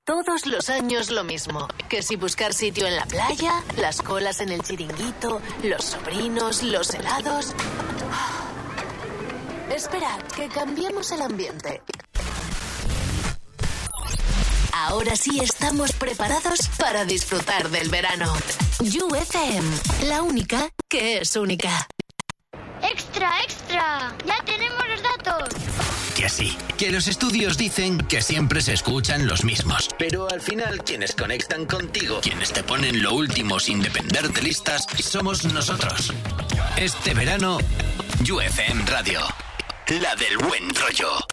todos los años lo mismo. Que si buscar sitio en la playa, las colas en el chiringuito, los sobrinos, los helados... Esperad, que cambiemos el ambiente. Ahora sí estamos preparados para disfrutar del verano. You FM, la única que es única. ¡Extra, extra! ¡Ya tenemos los datos! Que sí, que los estudios dicen que siempre se escuchan los mismos. Pero al final, quienes conectan contigo, quienes te ponen lo último sin depender de listas, somos nosotros. Este verano, You FM Radio. La del buen rollo.